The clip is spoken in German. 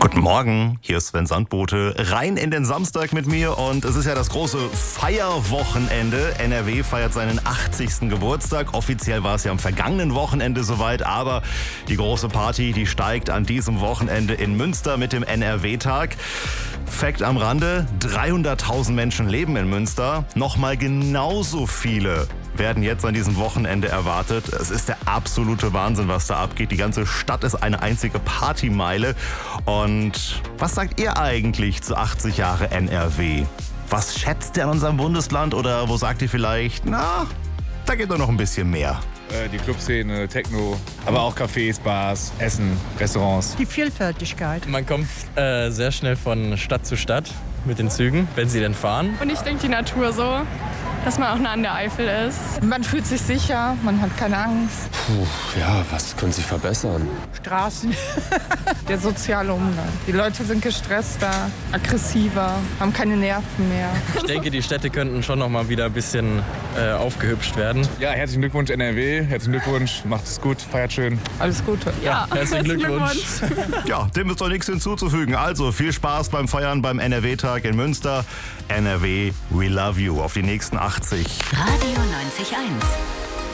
Guten Morgen, hier ist Sven Sandbote, rein in den Samstag mit mir und es ist ja das große Feierwochenende. NRW feiert seinen 80. Geburtstag. Offiziell war es ja am vergangenen Wochenende soweit, aber die große Party, die steigt an diesem Wochenende in Münster mit dem NRW-Tag. Fakt am Rande, 300.000 Menschen leben in Münster, nochmal genauso viele werden jetzt an diesem Wochenende erwartet. Es ist der absolute Wahnsinn, was da abgeht. Die ganze Stadt ist eine einzige Partymeile. Und was sagt ihr eigentlich zu 80 Jahre NRW? Was schätzt ihr an unserem Bundesland oder wo sagt ihr vielleicht, na, da geht doch noch ein bisschen mehr? Die Clubszene, Techno, aber auch Cafés, Bars, Essen, Restaurants. Die Vielfältigkeit. Man kommt sehr schnell von Stadt zu Stadt mit den Zügen, wenn sie denn fahren. Und ich denke die Natur so, dass man auch nah an der Eifel ist. Man fühlt sich sicher, man hat keine Angst. Ja, was können Sie verbessern? Straßen, der soziale Umgang. Die Leute sind gestresster, aggressiver, haben keine Nerven mehr. Ich denke, die Städte könnten schon noch mal wieder ein bisschen aufgehübscht werden. Ja, herzlichen Glückwunsch NRW, herzlichen Glückwunsch, macht es gut, feiert schön. Alles Gute. Ja, Herzlichen Glückwunsch. Ja, dem ist doch nichts hinzuzufügen. Also viel Spaß beim Feiern beim NRW-Tag in Münster. NRW, we love you. Auf die nächsten 80. Radio 90.1